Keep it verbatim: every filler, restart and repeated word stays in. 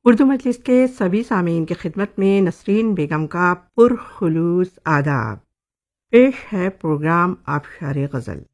उर्दू मजलिस के सभी सामीन की खिदमत में नसरीन बेगम का पुरखुलूस आदाब। पेश है प्रोग्राम आबशार गज़ल।